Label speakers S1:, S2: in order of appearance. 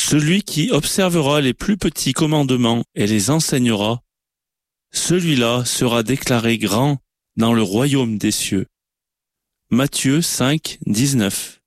S1: Celui qui observera les plus petits commandements et les enseignera, celui-là sera déclaré grand dans le royaume des cieux. Matthieu 5, 19.